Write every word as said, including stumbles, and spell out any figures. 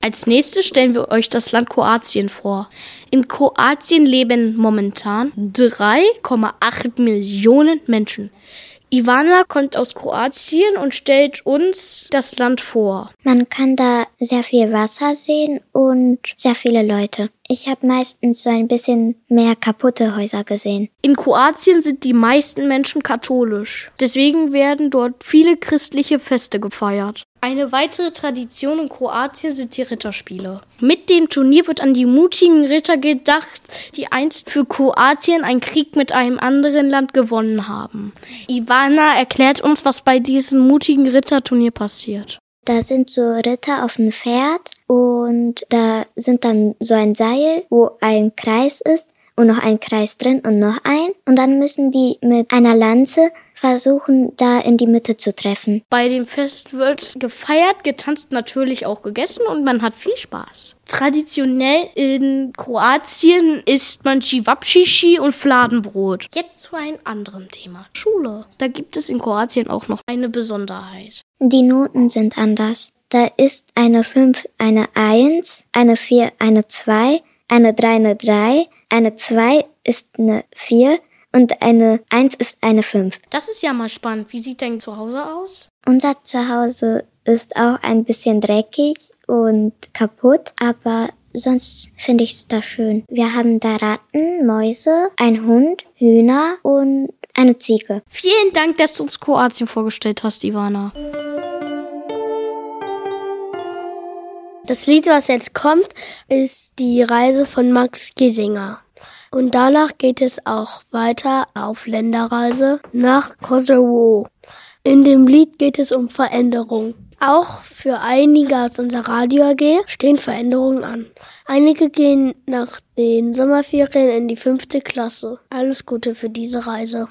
Als nächstes stellen wir euch das Land Kroatien vor. In Kroatien leben momentan drei Komma acht Millionen Menschen. Ivana kommt aus Kroatien und stellt uns das Land vor. Man kann da sehr viel Wasser sehen und sehr viele Leute. Ich habe meistens so ein bisschen mehr kaputte Häuser gesehen. In Kroatien sind die meisten Menschen katholisch. Deswegen werden dort viele christliche Feste gefeiert. Eine weitere Tradition in Kroatien sind die Ritterspiele. Mit dem Turnier wird an die mutigen Ritter gedacht, die einst für Kroatien einen Krieg mit einem anderen Land gewonnen haben. Ivana erklärt uns, was bei diesem mutigen Ritterturnier passiert. Da sind so Ritter auf dem Pferd und da sind dann so ein Seil, wo ein Kreis ist und noch ein Kreis drin und noch ein. Und dann müssen die mit einer Lanze versuchen, da in die Mitte zu treffen. Bei dem Fest wird gefeiert, getanzt, natürlich auch gegessen und man hat viel Spaß. Traditionell in Kroatien isst man Cevapcici und Fladenbrot. Jetzt zu einem anderen Thema. Schule. Da gibt es in Kroatien auch noch eine Besonderheit. Die Noten sind anders. Da ist eine fünf eine eins, eine vier eine zwei, eine drei eine drei, eine zwei ist eine vier und eine eins ist eine fünf. Das ist ja mal spannend. Wie sieht dein Zuhause aus? Unser Zuhause ist auch ein bisschen dreckig und kaputt, aber sonst finde ich es da schön. Wir haben da Ratten, Mäuse, einen Hund, Hühner und eine Ziege. Vielen Dank, dass du uns Kroatien vorgestellt hast, Ivana. Das Lied, was jetzt kommt, ist die Reise von Max Giesinger. Und danach geht es auch weiter auf Länderreise nach Kosovo. In dem Lied geht es um Veränderung. Auch für einige aus unserer Radio A G stehen Veränderungen an. Einige gehen nach den Sommerferien in die fünfte Klasse. Alles Gute für diese Reise.